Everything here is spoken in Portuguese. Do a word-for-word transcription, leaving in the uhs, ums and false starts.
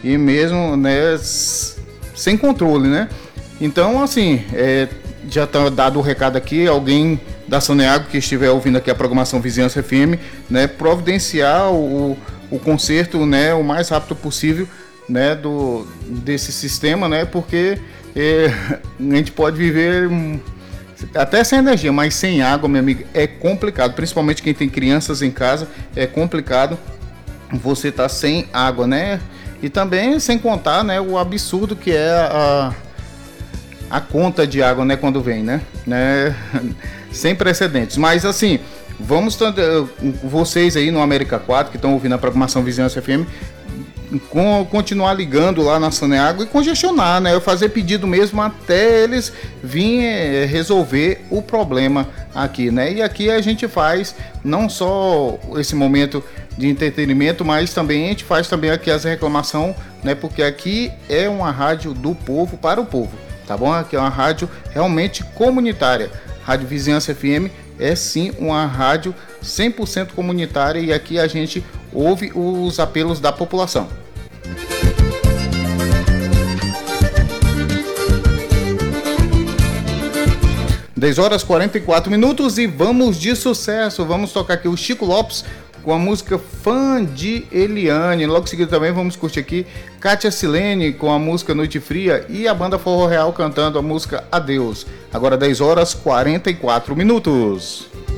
e mesmo, né, sem controle, né? Então, assim, é, já está dado o recado aqui, alguém da Saneago que estiver ouvindo aqui a programação Vizinhança F M, né, providenciar o, o conserto, né, o mais rápido possível, né, do, desse sistema, né, porque é, a gente pode viver até sem energia, mas sem água, meu amigo, é complicado, principalmente quem tem crianças em casa, é complicado você tá sem água, né, e também sem contar, né, o absurdo que é a, a conta de água, né, quando vem, né, né, sem precedentes. Mas assim, vamos, vocês aí no América quatro que estão ouvindo a programação Vizinhança F M, com, continuar ligando lá na Saneago e congestionar, né? Eu fazer pedido mesmo até eles virem é, resolver o problema aqui, né? E aqui a gente faz não só esse momento de entretenimento, mas também a gente faz também aqui as reclamações, né? Porque aqui é uma rádio do povo para o povo, tá bom? Aqui é uma rádio realmente comunitária. Rádio Vizinhança F M é sim uma rádio cem por cento comunitária e aqui a gente ouve os apelos da população. dez horas e quarenta e quatro minutos e vamos de sucesso. Vamos tocar aqui o Chico Lopes com a música Fã de Eliane. Logo em seguida também vamos curtir aqui Kátia Silene com a música Noite Fria e a banda Forró Real cantando a música Adeus. Agora dez horas e quarenta e quatro minutos.